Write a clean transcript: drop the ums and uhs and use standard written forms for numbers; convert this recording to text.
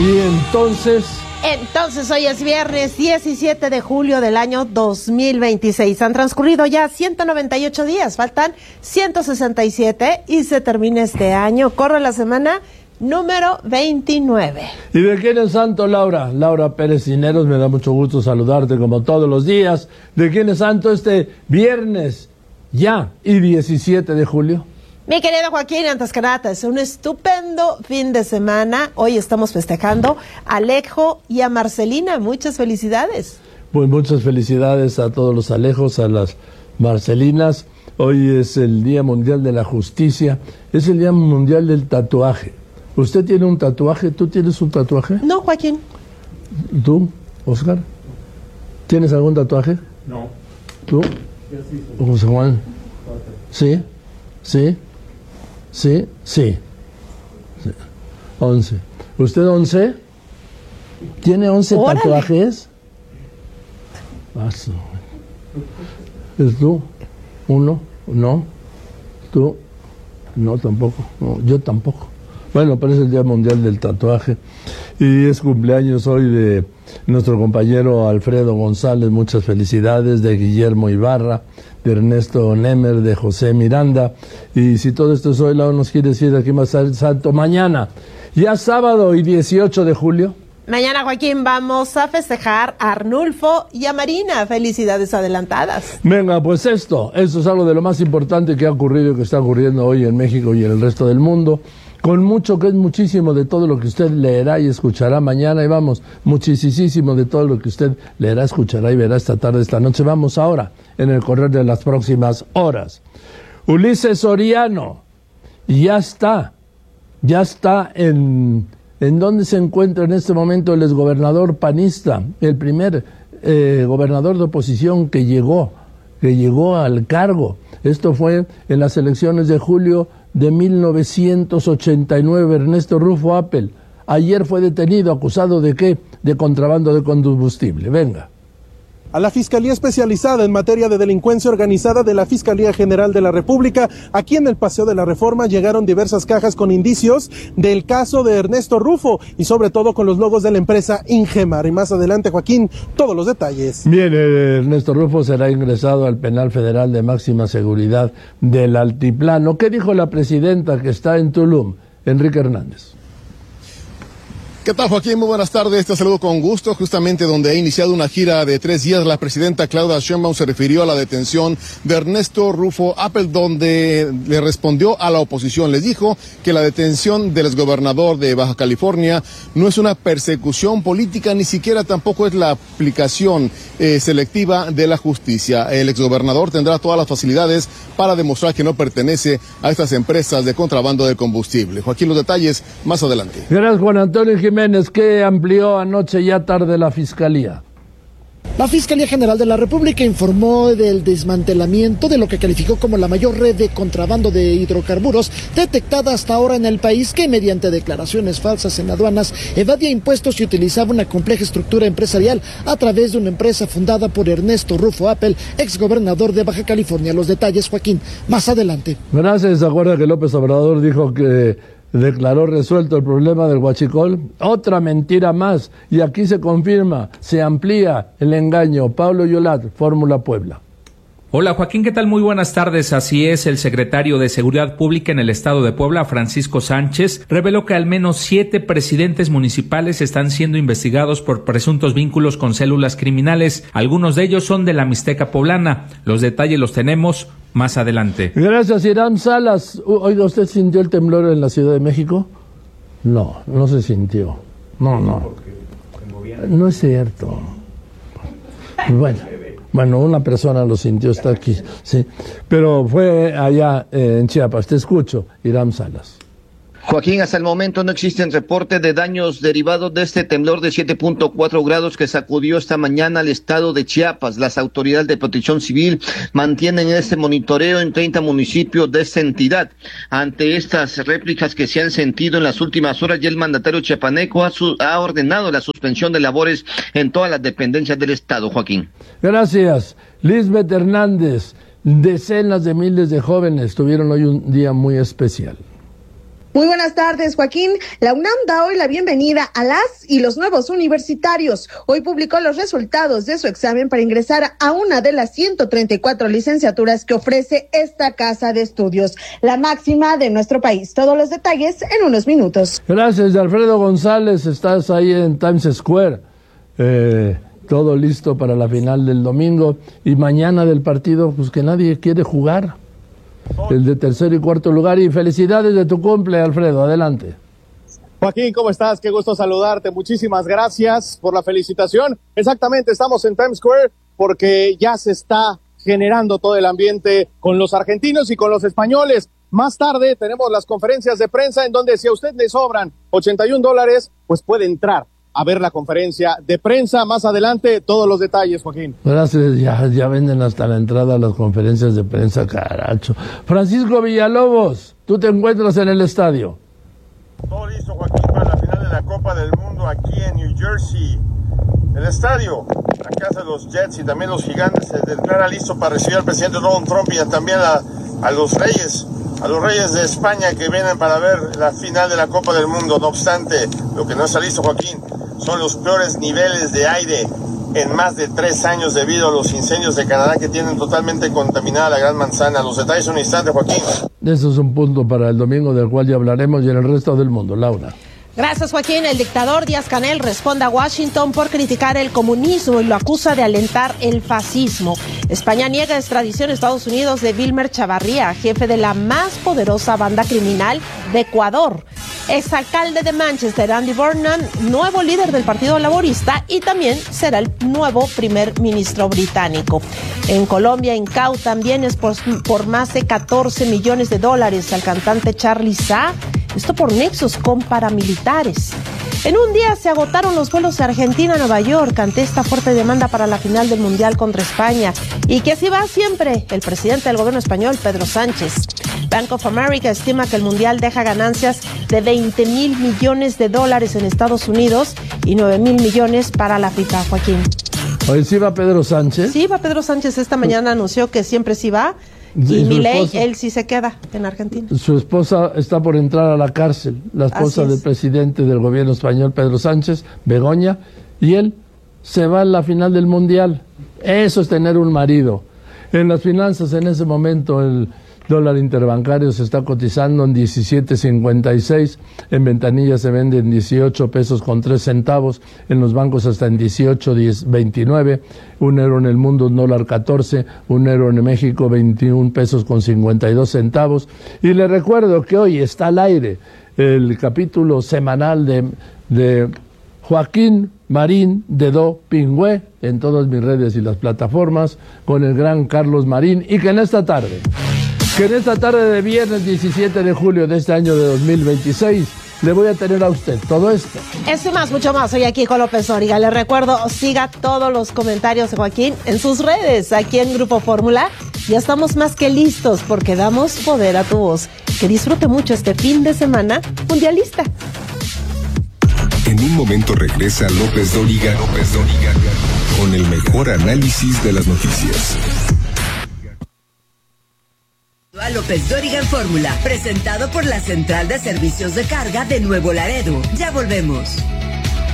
Y entonces hoy es viernes 17 de julio del año 2026. Han transcurrido ya 198 días, faltan 167 y se termina este año. Corre la semana número 29. ¿Y de quién es santo, Laura? Laura Pérez Cineros, me da mucho gusto saludarte como todos los días. ¿De quién es santo este viernes ya y 17 de julio? Mi querido Joaquín, antes que nada, es un estupendo fin de semana. Hoy estamos festejando a Alejo y a Marcelina. Muchas felicidades. Pues muchas felicidades a todos los Alejos, a las Marcelinas. Hoy es el Día Mundial de la Justicia. Es el Día Mundial del Tatuaje. ¿Usted tiene un tatuaje? ¿Tú tienes un tatuaje? No, Joaquín. ¿Tú, Oscar? ¿Tienes algún tatuaje? No. ¿Tú? José Juan. ¿Sí? ¿Sí? ¿Sí? Sí. 11. ¿Usted 11? ¿Tiene 11 ¡Órale! tatuajes? Paso. ¿Es tú? ¿Uno? ¿No? ¿Tú? No, tampoco. No, yo tampoco. Bueno, pero es el Día Mundial del Tatuaje y es cumpleaños hoy de nuestro compañero Alfredo González. Muchas felicidades, de Guillermo Ibarra, de Ernesto Nemer, de José Miranda. Y si todo esto es hoy, Laura, nos quiere decir aquí más santo. Mañana, ya sábado y 18 de julio. Mañana, Joaquín, vamos a festejar a Arnulfo y a Marina. Felicidades adelantadas. Venga, pues esto es algo de lo más importante que ha ocurrido y que está ocurriendo hoy en México y en el resto del mundo. Con mucho, que es muchísimo de todo lo que usted leerá y escuchará mañana, y vamos, muchísimo de todo lo que usted leerá, escuchará y verá esta tarde, esta noche. Vamos ahora, en el correr de las próximas horas. Ulises Soriano, ya está en dónde se encuentra en este momento el exgobernador panista, el primer gobernador de oposición que llegó al cargo. Esto fue en las elecciones de julio de 1989, Ernesto Rufo Appel. Ayer fue detenido, acusado ¿de qué? De contrabando de combustible. Venga. A la Fiscalía Especializada en Materia de Delincuencia Organizada de la Fiscalía General de la República, aquí en el Paseo de la Reforma, llegaron diversas cajas con indicios del caso de Ernesto Rufo y sobre todo con los logos de la empresa Ingemar. Y más adelante, Joaquín, todos los detalles. Bien, Ernesto Rufo será ingresado al Penal Federal de Máxima Seguridad del Altiplano. ¿Qué dijo la presidenta que está en Tulum, Enrique Hernández? ¿Qué tal, Joaquín? Muy buenas tardes, te saludo con gusto. Justamente donde ha iniciado una gira de 3 días, la presidenta Claudia Sheinbaum se refirió a la detención de Ernesto Rufo Appel, donde le respondió a la oposición. Les dijo que la detención del exgobernador de Baja California no es una persecución política, ni siquiera tampoco es la aplicación selectiva de la justicia. El exgobernador tendrá todas las facilidades para demostrar que no pertenece a estas empresas de contrabando de combustible. Joaquín, los detalles más adelante. Gracias, Juan Antonio Jiménez. ¿Qué amplió anoche ya tarde la Fiscalía? La Fiscalía General de la República informó del desmantelamiento de lo que calificó como la mayor red de contrabando de hidrocarburos detectada hasta ahora en el país, que mediante declaraciones falsas en aduanas evadía impuestos y utilizaba una compleja estructura empresarial a través de una empresa fundada por Ernesto Rufo Appel, exgobernador de Baja California. Los detalles, Joaquín, más adelante. Gracias. ¿Se acuerda que López Obrador dijo que declaró resuelto el problema del huachicol? Otra mentira más, y aquí se confirma, se amplía el engaño. Pablo Yolat, Fórmula Puebla. Hola Joaquín, ¿qué tal? Muy buenas tardes. Así es, el secretario de Seguridad Pública en el estado de Puebla, Francisco Sánchez, reveló que al menos 7 presidentes municipales están siendo investigados por presuntos vínculos con células criminales. Algunos de ellos son de la Mixteca poblana. Los detalles los tenemos más adelante. Gracias, Irán Salas. Oiga, ¿usted sintió el temblor en la Ciudad de México? No, no se sintió. No. No es cierto. Bueno, una persona lo sintió, está aquí, sí. Pero fue allá en Chiapas. Te escucho, Irán Salas. Joaquín, hasta el momento no existen reportes de daños derivados de este temblor de 7.4 grados que sacudió esta mañana al estado de Chiapas. Las autoridades de protección civil mantienen este monitoreo en 30 municipios de esta entidad. Ante estas réplicas que se han sentido en las últimas horas, ya el mandatario chiapaneco ha ordenado la suspensión de labores en todas las dependencias del estado, Joaquín. Gracias. Lisbeth Hernández, decenas de miles de jóvenes tuvieron hoy un día muy especial. Muy buenas tardes, Joaquín. La UNAM da hoy la bienvenida a las y los nuevos universitarios. Hoy publicó los resultados de su examen para ingresar a una de las 134 licenciaturas que ofrece esta casa de estudios, la máxima de nuestro país. Todos los detalles en unos minutos. Gracias, Alfredo González. Estás ahí en Times Square. Todo listo para la final del domingo. Y mañana del partido, pues que nadie quiere jugar. El de tercer y cuarto lugar. Y felicidades de tu cumple, Alfredo. Adelante. Joaquín, ¿cómo estás? Qué gusto saludarte. Muchísimas gracias por la felicitación. Exactamente, estamos en Times Square porque ya se está generando todo el ambiente con los argentinos y con los españoles. Más tarde tenemos las conferencias de prensa en donde si a usted le sobran $81, pues puede entrar a ver la conferencia de prensa. Más adelante, todos los detalles, Joaquín. Gracias, ya venden hasta la entrada a las conferencias de prensa, caracho. Francisco Villalobos, tú te encuentras en el estadio. Todo listo, Joaquín, para la final de la Copa del Mundo aquí en New Jersey. El estadio, la casa de los Jets y también los Gigantes se declara listo para recibir al presidente Donald Trump y también a los reyes de España que vienen para ver la final de la Copa del Mundo. No obstante, lo que no está listo, Joaquín, son los peores niveles de aire en más de 3 años debido a los incendios de Canadá que tienen totalmente contaminada la Gran Manzana. Los detalles en un instante, Joaquín. Eso es un punto para el domingo del cual ya hablaremos y en el resto del mundo. Laura. Gracias, Joaquín. El dictador Díaz-Canel responde a Washington por criticar el comunismo y lo acusa de alentar el fascismo. España niega extradición a Estados Unidos de Vilmer Chavarría, jefe de la más poderosa banda criminal de Ecuador. Exalcalde de Manchester, Andy Burnham, nuevo líder del Partido Laborista y también será el nuevo primer ministro británico. En Colombia incautan bienes por más de $14 millones al cantante Charly Sa, esto por nexos con paramilitares. En un día se agotaron los vuelos de Argentina a Nueva York ante esta fuerte demanda para la final del Mundial contra España. Y que así va siempre el presidente del gobierno español, Pedro Sánchez. Bank of America estima que el Mundial deja ganancias de $20,000 millones en Estados Unidos y $9,000 millones para la FIFA, Joaquín. ¿Hoy sí va Pedro Sánchez? Sí, va Pedro Sánchez. Esta mañana anunció que siempre sí va. Y Milei, él sí se queda en Argentina. Su esposa está por entrar a la cárcel, la esposa del presidente del gobierno español, Pedro Sánchez, Begoña, y él se va a la final del Mundial. Eso es tener un marido. En las finanzas, en ese momento, el dólar interbancario se está cotizando en 17.56, en ventanilla se vende en 18 pesos con 3 centavos, en los bancos hasta en 18.29, un euro en el mundo, un dólar 14, un euro en México 21 pesos con 52 centavos. Y le recuerdo que hoy está al aire el capítulo semanal de Joaquín Marín de Do Pingüe en todas mis redes y las plataformas con el gran Carlos Marín, y que en esta tarde de viernes 17 de julio de este año de 2026 le voy a tener a usted todo esto. Esto y más, mucho más. Soy aquí con López Dóriga. Le recuerdo, siga todos los comentarios de Joaquín en sus redes, aquí en Grupo Fórmula. Ya estamos más que listos porque damos poder a tu voz. Que disfrute mucho este fin de semana mundialista. En un momento regresa López Dóriga con el mejor análisis de las noticias. A López Dóriga en Fórmula, presentado por la Central de Servicios de Carga de Nuevo Laredo. Ya volvemos.